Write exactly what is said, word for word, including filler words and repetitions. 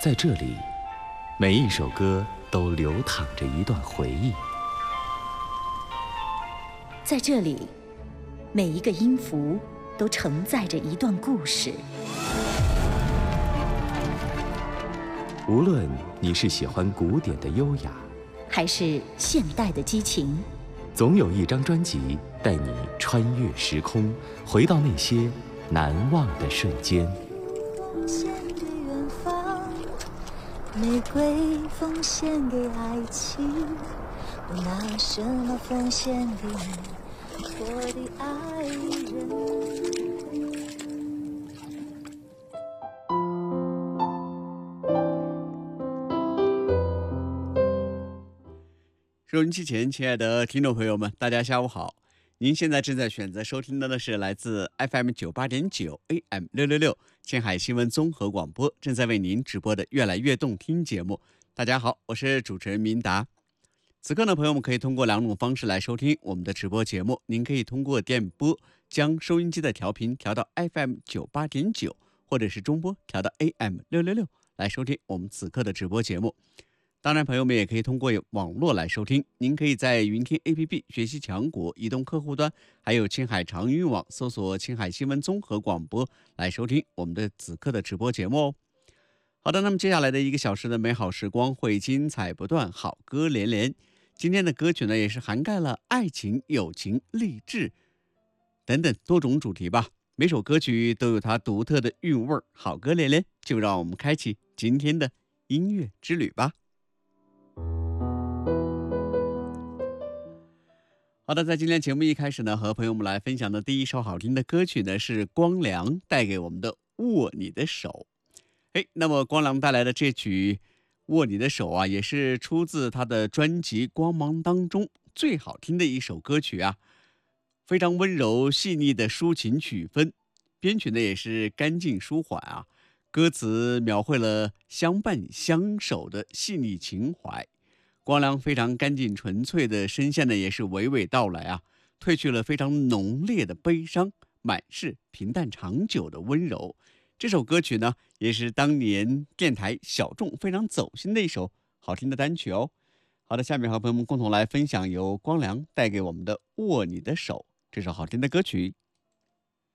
在这里，每一首歌都流淌着一段回忆。 在这里，每一个音符都承载着一段故事。 无论你是喜欢古典的优雅， 还是现代的激情， 总有一张专辑带你穿越时空，回到那些难忘的瞬间。 奉献给远方，玫瑰奉献给爱情，我拿什么奉献给你，我的爱人。 收音机前，亲爱的听众朋友们，大家下午好！您现在正在选择收听的呢是来自 F M 九八点九 A M 六六六青海新闻综合广播正在为您直播的越来越动听节目。大家好，我是主持人明达。此刻呢，朋友们可以通过两种方式来收听我们的直播节目。您可以通过电波将收音机的调频调到 F M 九八点九，或者是中波调到 A M 六六六来收听我们此刻的直播节目。当然，朋友们也可以通过网络来收听。您可以在云听 A P P 学习强国移动客户端，还有青海长运网搜索青海新闻综合广播来收听我们的此刻的直播节目哦。好的，那么接下来的一个小时的美好时光会精彩不断，好歌连连。今天的歌曲呢，也是涵盖了爱情、友情、励志等等多种主题吧。每首歌曲都有它独特的韵味，好歌连连。就让我们开启今天的音乐之旅吧。好的，在今天节目一开始呢，和朋友们来分享的第一首好听的歌曲呢，是光良带给我们的《握你的手》。哎，那么光良带来的这曲《握你的手》啊，也是出自他的专辑《光芒》当中最好听的一首歌曲啊，非常温柔细腻的抒情曲风，编曲呢也是干净舒缓啊，歌词描绘了相伴相守的细腻情怀。光良非常干净纯粹的声线呢，也是娓娓道来啊，褪去了非常浓烈的悲伤，满是平淡长久的温柔。这首歌曲呢，也是当年电台小众非常走心的一首好听的单曲哦。好的，下面和朋友们共同来分享由光良带给我们的《握你的手》这首好听的歌曲。